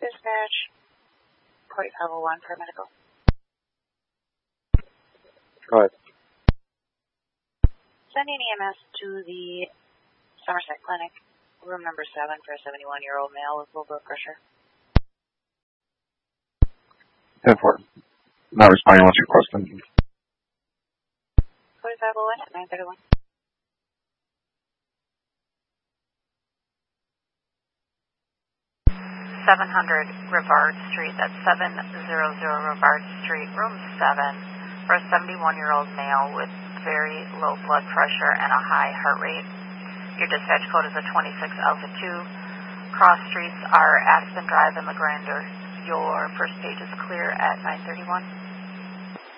Dispatch, Point 501 for medical. Go ahead. Sending EMS to the Somerset Clinic, room number 7 for a 71-year-old male with low blood pressure. 10-4. Not responding unless requested. 4501 at 931. $700 Rivard Street, that's 700 Rivard Street, room 7, for a 71-year-old male with very low blood pressure and a high heart rate. Your dispatch code is a 26 Alpha 2. Cross streets are Aspen Drive and LaGrander. Your first page is clear at 931.